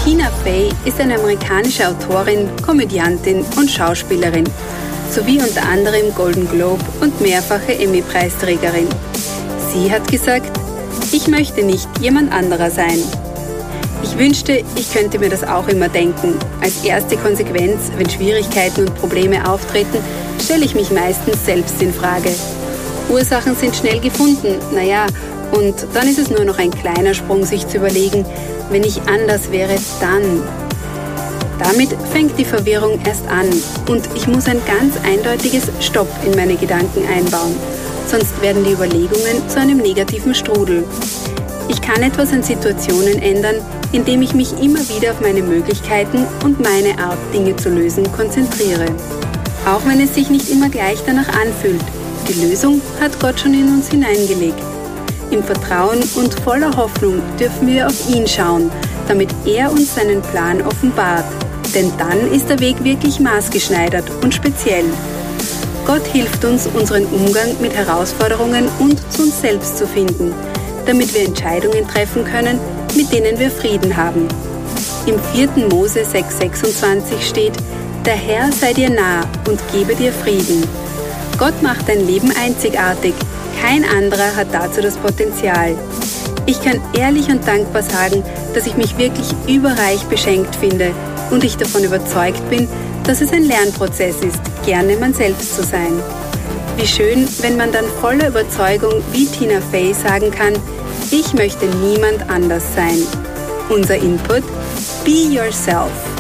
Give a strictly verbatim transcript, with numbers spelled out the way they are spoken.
Tina Fey ist eine amerikanische Autorin, Komödiantin und Schauspielerin, sowie unter anderem Golden Globe und mehrfache Emmy-Preisträgerin. Sie hat gesagt, ich möchte nicht jemand anderer sein. Ich wünschte, ich könnte mir das auch immer denken. Als erste Konsequenz, wenn Schwierigkeiten und Probleme auftreten, stelle ich mich meistens selbst in Frage. Ursachen sind schnell gefunden, naja, und dann ist es nur noch ein kleiner Sprung, sich zu überlegen, wenn ich anders wäre, dann. Damit fängt die Verwirrung erst an und ich muss ein ganz eindeutiges Stopp in meine Gedanken einbauen, sonst werden die Überlegungen zu einem negativen Strudel. Ich kann etwas an Situationen ändern, indem ich mich immer wieder auf meine Möglichkeiten und meine Art, Dinge zu lösen, konzentriere. Auch wenn es sich nicht immer gleich danach anfühlt, die Lösung hat Gott schon in uns hineingelegt. Im Vertrauen und voller Hoffnung dürfen wir auf ihn schauen, damit er uns seinen Plan offenbart. Denn dann ist der Weg wirklich maßgeschneidert und speziell. Gott hilft uns, unseren Umgang mit Herausforderungen und zu uns selbst zu finden, damit wir Entscheidungen treffen können, mit denen wir Frieden haben. Im vierten Mose sechs sechsundzwanzig steht, der Herr sei dir nah und gebe dir Frieden. Gott macht dein Leben einzigartig. Kein anderer hat dazu das Potenzial. Ich kann ehrlich und dankbar sagen, dass ich mich wirklich überreich beschenkt finde und ich davon überzeugt bin, dass es ein Lernprozess ist, gerne man selbst zu sein. Wie schön, wenn man dann voller Überzeugung wie Tina Fey sagen kann, ich möchte niemand anders sein. Unser Input: Be yourself.